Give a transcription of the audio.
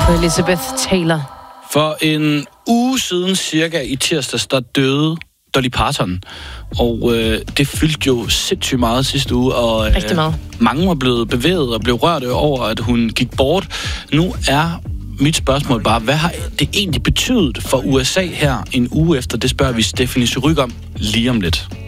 på Elizabeth Taylor. For en uge siden cirka i tirsdags, der døde Dolly Parton. Og det fyldte jo sindssygt meget sidste uge. Og rigtig meget. Mange var blevet bevæget og blev rørt over, at hun gik bort. Nu er mit spørgsmål bare, hvad har det egentlig betydet for USA her en uge efter? Det spørger vi Stephanie Surrugue om lige om lidt.